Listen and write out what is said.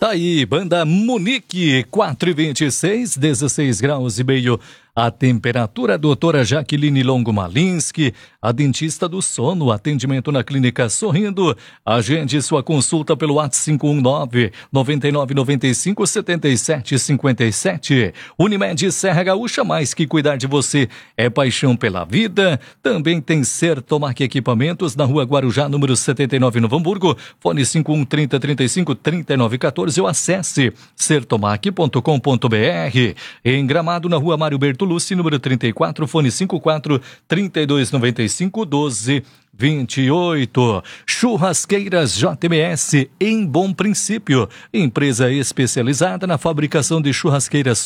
Tá aí, banda Munique, 4h26, 16 graus e meio. A temperatura, doutora Jaqueline Longo Malinski, a dentista do sono, atendimento na Clínica Sorrindo. Agende sua consulta pelo WhatsApp 519-9995-7757. Unimed Serra Gaúcha, mais que cuidar de você, é paixão pela vida. Também tem Sertomac Equipamentos, na Rua Guarujá, número 79, Novo Hamburgo. Fone 51-30-35-3914 ou acesse sertomac.com.br. Em Gramado, na Rua Mário Bertolucci, número 34, fone 54-3295-1228. Churrasqueiras JMS, em Bom Princípio, empresa especializada na fabricação de churrasqueiras